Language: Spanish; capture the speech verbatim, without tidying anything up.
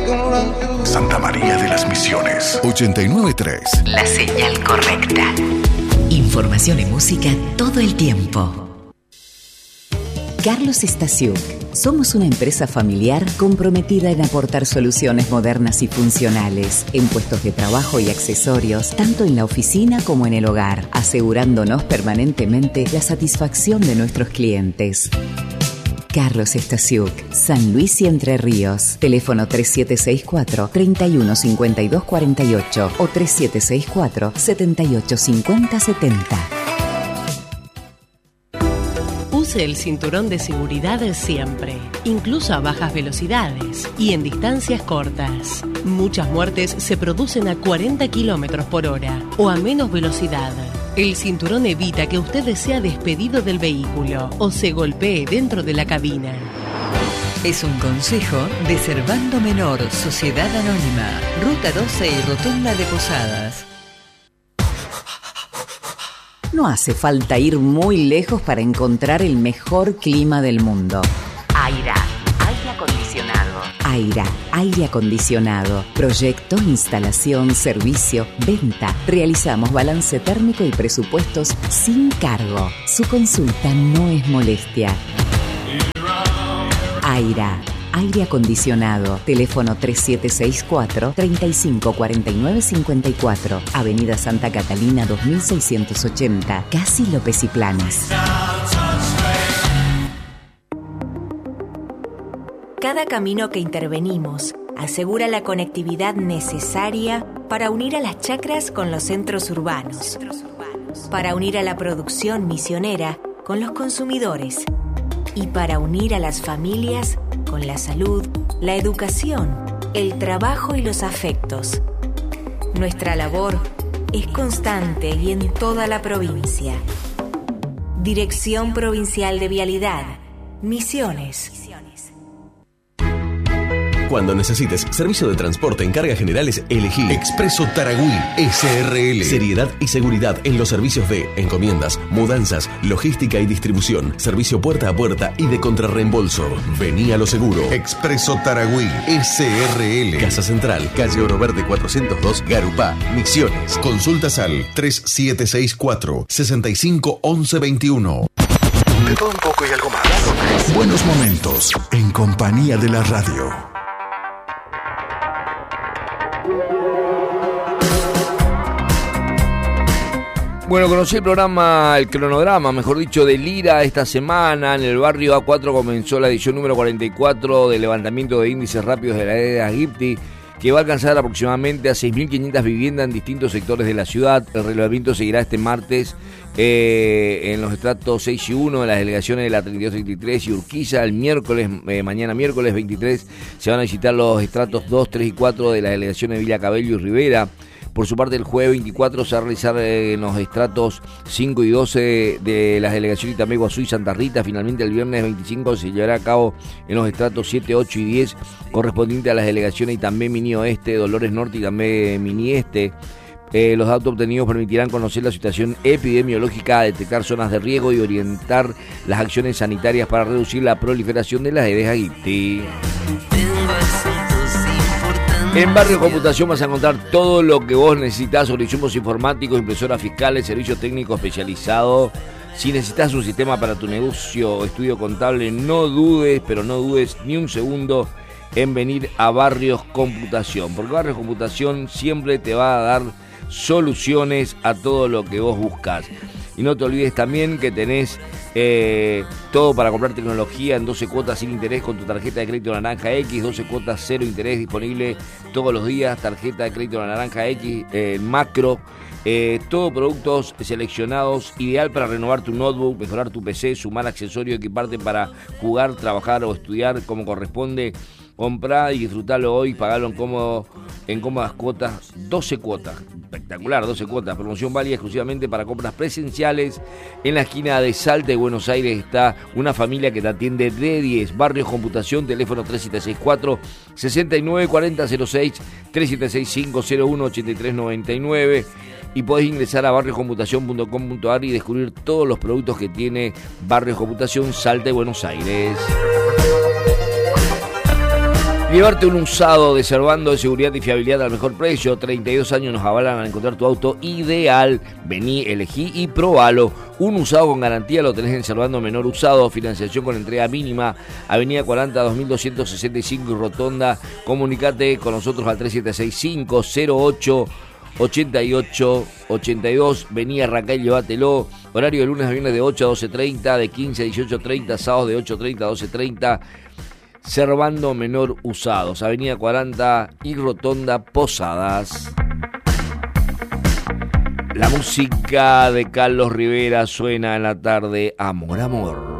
Santa María de las Misiones, ochenta y nueve punto tres. La señal correcta. Información y música todo el tiempo. Carlos Stasiuk. Somos una empresa familiar comprometida en aportar soluciones modernas y funcionales en puestos de trabajo y accesorios, tanto en la oficina como en el hogar, asegurándonos permanentemente la satisfacción de nuestros clientes. Carlos Stasiuk, San Luis y Entre Ríos. Teléfono tres siete seis cuatro, tres uno cinco dos cuatro ocho o tres siete seis cuatro, siete ocho cinco cero siete cero. Use el cinturón de seguridad siempre, incluso a bajas velocidades y en distancias cortas. Muchas muertes se producen a cuarenta kilómetros por hora o a menos velocidad. El cinturón evita que usted sea despedido del vehículo o se golpee dentro de la cabina. Es un consejo de Servando Menor, Sociedad Anónima, Ruta doce y Rotonda de Posadas. No hace falta ir muy lejos para encontrar el mejor clima del mundo. Aira, aire acondicionado. Aira, aire acondicionado. Proyecto, instalación, servicio, venta. Realizamos balance térmico y presupuestos sin cargo. Su consulta no es molestia. Aira, aire acondicionado. Teléfono tres siete seis cuatro, tres cinco cuatro nueve cinco cuatro. Avenida Santa Catalina dos mil seiscientos ochenta. Casi López y Planas. Cada camino que intervenimos asegura la conectividad necesaria para unir a las chacras con los centros urbanos, para unir a la producción misionera con los consumidores y para unir a las familias con la salud, la educación, el trabajo y los afectos. Nuestra labor es constante y en toda la provincia. Dirección Provincial de Vialidad, Misiones. Cuando necesites servicio de transporte en cargas generales, elegí Expreso Taragüí S R L. Seriedad y seguridad en los servicios de encomiendas, mudanzas, logística y distribución, servicio puerta a puerta y de contrarreembolso. Vení a lo seguro. Expreso Taragüí S R L. Casa Central, calle Oro Verde cuatrocientos dos, Garupá, Misiones. Consultas al tres siete seis cuatro, seis cinco once veintiuno. De todo un poco y algo más. Buenos momentos en compañía de la radio. Bueno, conocí el programa, el cronograma, mejor dicho, de Lira esta semana. En el barrio A cuatro comenzó la edición número cuarenta y cuatro del levantamiento de índices rápidos de la EDA Gipti, que va a alcanzar aproximadamente a seis mil quinientas viviendas en distintos sectores de la ciudad. El relevamiento seguirá este martes eh, en los estratos seis y uno de las delegaciones de la treinta y dos, treinta y tres y Urquiza. El miércoles, eh, mañana miércoles veintitrés, se van a visitar los estratos dos, tres y cuatro de las delegaciones de Villa Cabello y Rivera. Por su parte, el jueves veinticuatro se va a realizar eh, en los estratos cinco y doce de las delegaciones Itamé, Guazú y Santa Rita. Finalmente, el viernes veinticinco se llevará a cabo en los estratos siete, ocho y diez, correspondiente a las delegaciones Itamé, Mini Oeste, Dolores Norte y también Mini Este. Eh, los datos obtenidos permitirán conocer la situación epidemiológica, detectar zonas de riesgo y orientar las acciones sanitarias para reducir la proliferación de las Aedes aegypti. En Barrio Computación vas a encontrar todo lo que vos necesitas sobre insumos informáticos, impresoras fiscales, servicio técnico especializado. Si necesitas un sistema para tu negocio o estudio contable, no dudes, pero no dudes ni un segundo en venir a Barrios Computación, porque Barrios Computación siempre te va a dar soluciones a todo lo que vos buscas. Y no te olvides también que tenés eh, todo para comprar tecnología en doce cuotas sin interés con tu tarjeta de crédito Naranja X, doce cuotas cero interés disponible todos los días, tarjeta de crédito Naranja X, eh, macro, eh, todo productos seleccionados, ideal para renovar tu notebook, mejorar tu P C, sumar accesorios, equiparte para jugar, trabajar o estudiar como corresponde. Comprá y disfrutalo hoy, pagalo en, cómodo, en cómodas cuotas, doce cuotas, espectacular, doce cuotas, promoción válida exclusivamente para compras presenciales. En la esquina de Salta de Buenos Aires está una familia que te atiende de diez, Barrios Computación, teléfono tres siete seis cuatro, seis nueve cuatro cero cero seis, tres siete seis cinco cero uno ocho tres nueve nueve. Y podés ingresar a barrios computación punto com punto a r y descubrir todos los productos que tiene Barrios Computación, Salta de Buenos Aires. Llevarte un usado de Servando de seguridad y fiabilidad al mejor precio. treinta y dos años nos avalan a encontrar tu auto ideal. Vení, elegí y probalo. Un usado con garantía lo tenés en Servando Menor Usado. Financiación con entrega mínima. Avenida cuarenta, dos mil doscientos sesenta y cinco y Rotonda. Comunicate con nosotros al tres siete seis cinco cero ocho ochenta y ocho ochenta y dos. Vení, arrancá y llévatelo. Horario de lunes a viernes de ocho a doce treinta, de quince a dieciocho treinta, sábados de ocho treinta a doce treinta. Servando Menor Usados, Avenida cuarenta y Rotonda Posadas. La música de Carlos Rivera suena en la tarde. Amor, amor.